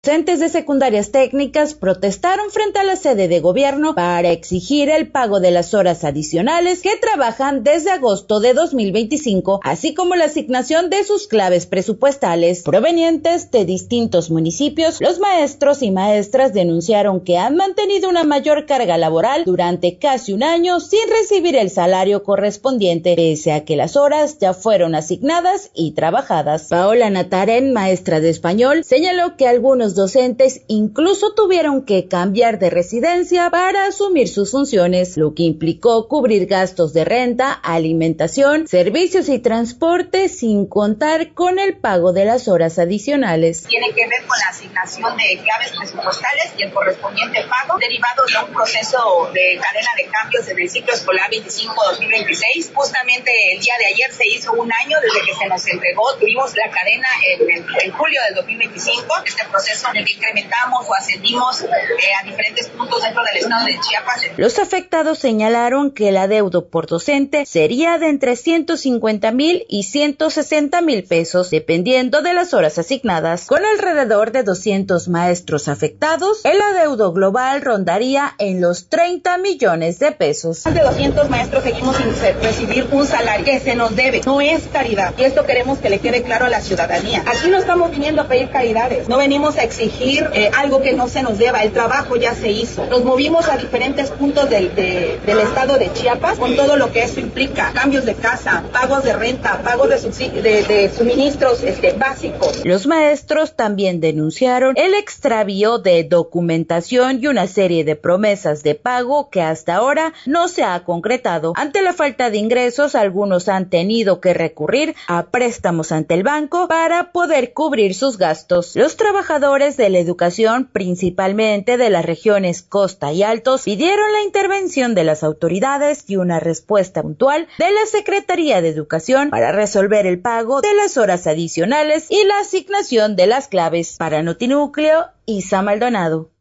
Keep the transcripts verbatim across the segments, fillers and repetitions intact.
Docentes de secundarias técnicas protestaron frente a la sede de gobierno para exigir el pago de las horas adicionales que trabajan desde agosto de dos mil veinticinco, así como la asignación de sus claves presupuestales provenientes de distintos municipios. Los maestros y maestras denunciaron que han mantenido una mayor carga laboral durante casi un año sin recibir el salario correspondiente, pese a que las horas ya fueron asignadas y trabajadas. Paola Natarén, maestra de español, señaló que algunos docentes incluso tuvieron que cambiar de residencia para asumir sus funciones, lo que implicó cubrir gastos de renta, alimentación, servicios y transporte, sin contar con el pago de las horas adicionales. Tiene que ver con la asignación de claves presupuestales y el correspondiente pago, derivado de un proceso de cadena de cambios en el ciclo escolar veinticinco dos mil veintiséis. Justamente el día de ayer se hizo un año desde que se nos entregó, tuvimos la cadena en, en, en julio del dos mil veinticinco, este proceso en el que incrementamos o ascendimos eh, a diferentes puntos dentro del estado de Chiapas. Los afectados señalaron que el adeudo por docente sería de entre ciento cincuenta mil y ciento sesenta mil pesos, dependiendo de las horas asignadas. Con alrededor de doscientos maestros afectados, el adeudo global rondaría en los treinta millones de pesos. Más de doscientos maestros seguimos sin recibir un salario que se nos debe. No es caridad. Y esto queremos que le quede claro a la ciudadanía. Aquí no estamos viniendo a pedir caridades. No venimos a exigir eh, algo que no se nos deba. El trabajo ya se hizo. Nos movimos a diferentes puntos del, de, del estado de Chiapas con todo lo que eso implica. Cambios de casa, pagos de renta, pagos de, de, de suministros este, básicos. Los maestros también denunciaron el extravío de documentación y una serie de promesas de pago que hasta ahora no se ha concretado. Ante la falta de ingresos, algunos han tenido que recurrir a préstamos ante el banco para poder cubrir sus gastos. Los trabajadores de la educación, principalmente de las regiones Costa y Altos, pidieron la intervención de las autoridades y una respuesta puntual de la Secretaría de Educación para resolver el pago de las horas adicionales y la asignación de las claves. Para Notinúcleo, Isa Maldonado.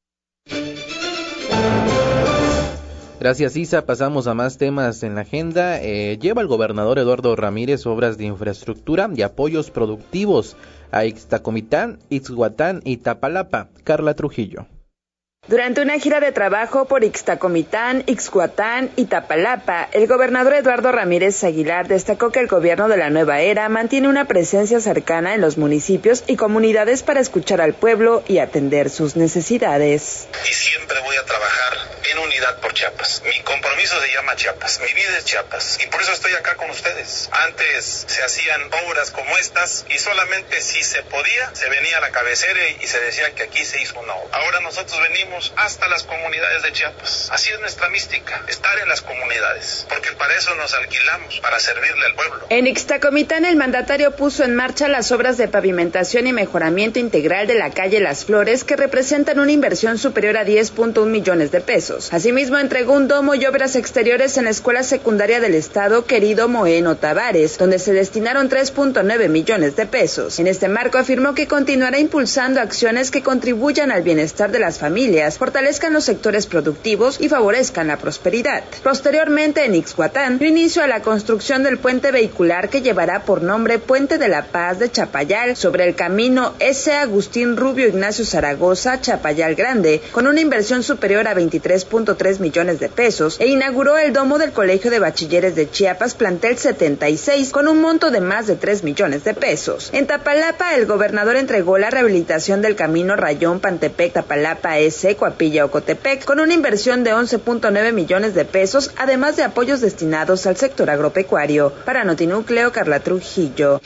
Gracias, Isa. Pasamos a más temas en la agenda. Eh, lleva el gobernador Eduardo Ramírez obras de infraestructura y apoyos productivos a Ixtacomitán, Ixhuatán y Tapalapa. Carla Trujillo. Durante una gira de trabajo por Ixtacomitán, Ixhuatán y Tapalapa, el gobernador Eduardo Ramírez Aguilar destacó que el gobierno de la nueva era mantiene una presencia cercana en los municipios y comunidades para escuchar al pueblo y atender sus necesidades. Y siempre voy a trabajar en unidad por Chiapas. Mi compromiso se llama Chiapas, mi vida es Chiapas y por eso estoy acá con ustedes. Antes se hacían obras como estas y solamente si se podía se venía a la cabecera y se decía que aquí se hizo una obra. Ahora nosotros venimos hasta las comunidades de Chiapas. Así es nuestra mística, estar en las comunidades, porque para eso nos alquilamos, para servirle al pueblo. En Ixtacomitán, el mandatario puso en marcha las obras de pavimentación y mejoramiento integral de la calle Las Flores, que representan una inversión superior a diez punto uno millones de pesos. Asimismo, entregó un domo y obras exteriores en la escuela secundaria del estado Querido Moeno Tavares, donde se destinaron tres punto nueve millones de pesos. En este marco afirmó que continuará impulsando acciones que contribuyan al bienestar de las familias, fortalezcan los sectores productivos y favorezcan la prosperidad. Posteriormente, en Ixhuatán, dio inicio a la construcción del puente vehicular que llevará por nombre Puente de la Paz de Chapayal sobre el camino S. Agustín Rubio Ignacio Zaragoza, Chapayal Grande, con una inversión superior a veintitrés punto tres millones de pesos, e inauguró el domo del Colegio de Bachilleres de Chiapas, plantel setenta y seis, con un monto de más de tres millones de pesos. En Tapalapa, el gobernador entregó la rehabilitación del camino Rayón Pantepec-Tapalapa S. Coapilla Ocotepec, con una inversión de once punto nueve millones de pesos, además de apoyos destinados al sector agropecuario. Para Notinúcleo, Carla Trujillo.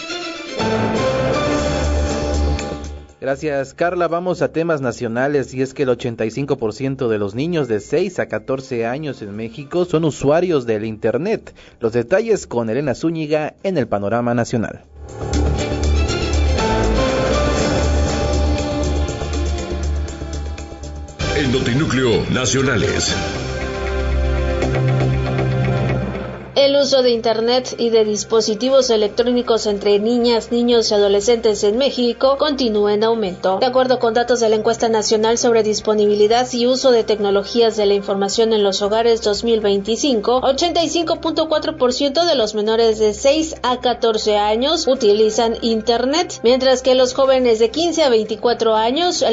Gracias, Carla. Vamos a temas nacionales, y es que el ochenta y cinco por ciento de los niños de seis a catorce años en México son usuarios del Internet. Los detalles con Elena Zúñiga en el Panorama Nacional. En Notinúcleo Nacionales. El el uso de Internet y de dispositivos electrónicos entre niñas, niños y adolescentes en México continúa en aumento. De acuerdo con datos de la encuesta nacional sobre disponibilidad y uso de tecnologías de la información en los hogares dos mil veinticinco, ochenta y cinco punto cuatro por ciento de los menores de seis a catorce años utilizan Internet, mientras que los jóvenes de quince a veinticuatro años